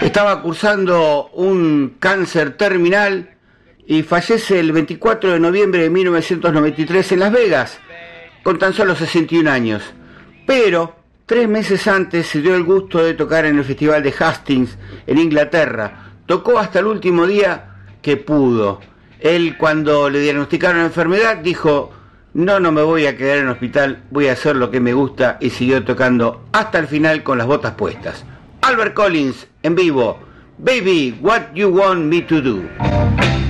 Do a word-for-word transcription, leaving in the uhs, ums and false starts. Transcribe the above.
Estaba cursando un cáncer terminal y fallece el veinticuatro de noviembre de mil novecientos noventa y tres en Las Vegas, con tan solo sesenta y un años. Pero tres meses antes se dio el gusto de tocar en el Festival de Hastings, en Inglaterra. Tocó hasta el último día que pudo. Él, cuando le diagnosticaron la enfermedad, dijo: no, no me voy a quedar en el hospital, voy a hacer lo que me gusta, y siguió tocando hasta el final con las botas puestas. Albert Collins, en vivo, Baby, What You Want Me to Do.